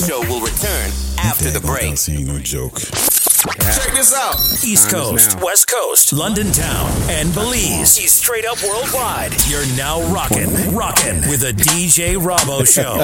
Show will return after the break. This ain't no joke. Check this out. East Coast, West Coast, London Town, and Belize. He's straight up worldwide. You're now rocking with the DJ Robbo Show.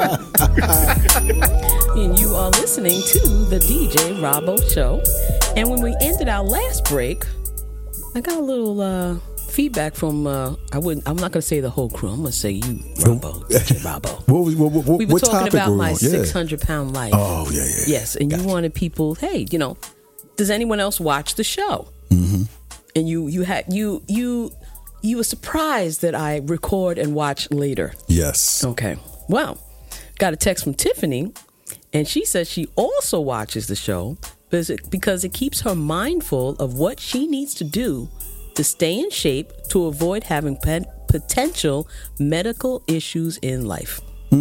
And you are listening to the DJ Robbo Show. And when we ended our last break, I got a little feedback from I'm not going to say the whole crew. I'm going to say you, Robbo, DJ Robbo. We were talking about my 600-pound life. Oh, yeah. Yes, and you wanted people, hey, does anyone else watch the show? Mm-hmm. And you were surprised that I record and watch later. Yes. Okay. Well, got a text from Tiffany, and she says she also watches the show because it keeps her mindful of what she needs to do to stay in shape to avoid having potential medical issues in life.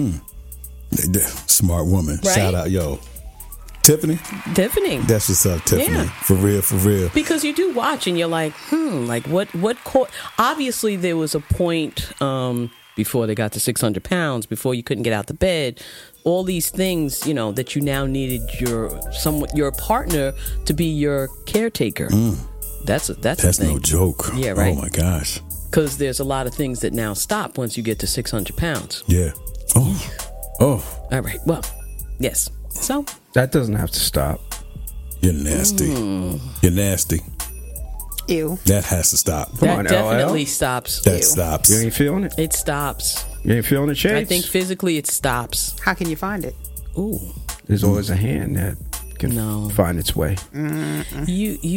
Smart woman. Right? Shout out, Tiffany. That's what's up, Tiffany. Yeah. For real. Because you do watch and you're like, what obviously there was a point before they got to 600 pounds, before you couldn't get out the bed, all these things, that you now needed your partner to be your caretaker. That's no joke. Yeah, right. Oh my gosh. Because there's a lot of things that now stop once you get to 600 pounds. Yeah. Oh. All right. Well, yes. So that doesn't have to stop. You're nasty. You're nasty. Ew. That has to stop. That definitely stops. That stops. You ain't feeling it? It stops. You ain't feeling the change? I think physically it stops. How can you find it? Ooh. There's always a hand that can find its way. If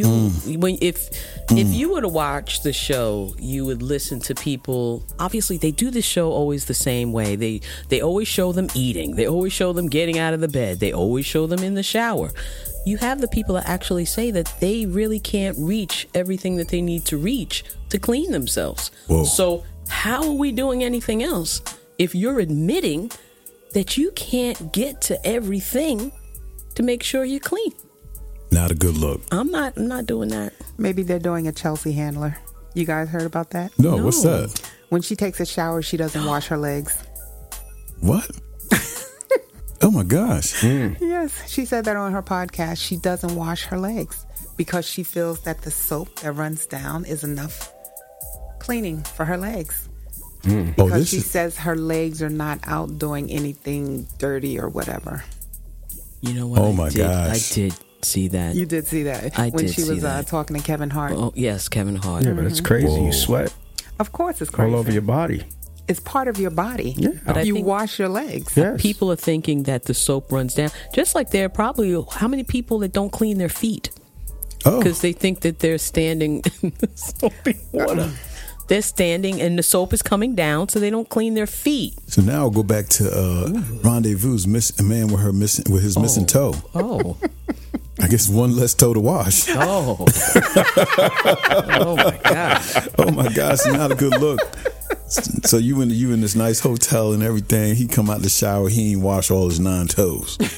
you were to watch the show, you would listen to people. Obviously, they do the show always the same way. They always show them eating. They always show them getting out of the bed. They always show them in the shower. You have the people that actually say that they really can't reach everything that they need to reach to clean themselves. Whoa. So how are we doing anything else if you're admitting that you can't get to everything to make sure you're clean? Not a good look. I'm not doing that. Maybe they're doing a Chelsea Handler. You guys heard about that? No, what's that? When she takes a shower, she doesn't wash her legs. What? Oh my gosh. Yes, she said that on her podcast. She doesn't wash her legs because she feels that the soap that runs down is enough cleaning for her legs. Because she says her legs are not out doing anything dirty or whatever. You know what? Oh my gosh. I did see that. You did see that when she was talking to Kevin Hart. Oh yes, Kevin Hart. Yeah, but it's crazy. Whoa. You sweat Of course, it's crazy. all over your body. It's part of your body. Yeah. But You wash your legs. Yes. People are thinking that the soap runs down. Just like there are probably how many people that don't clean their feet Oh. because they think that they're standing in the soapy water. They're standing and the soap is coming down, so they don't clean their feet. So now I'll go back to Rendezvous, a man with his missing toe. Oh. I guess one less toe to wash. Oh. Oh my gosh. Oh my gosh, not a good look. So you in this nice hotel and everything. He come out the shower, he ain't wash all his 9 toes.